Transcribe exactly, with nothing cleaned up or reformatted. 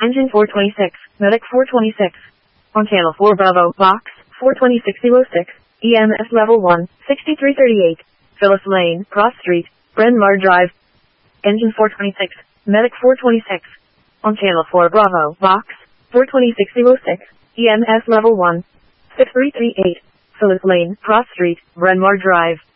Engine four twenty-six, Medic four twenty-six. On channel four Bravo, Box, four twenty-six oh six, E M S level one, sixty-three thirty-eight. Phyllis Lane, Cross Street, Bryn Mawr Drive. Engine four twenty-six, Medic four twenty-six. On channel four Bravo, Box, four twenty-six oh six, E M S level one, six three three eight. Phyllis Lane, Cross Street, Bryn Mawr Drive.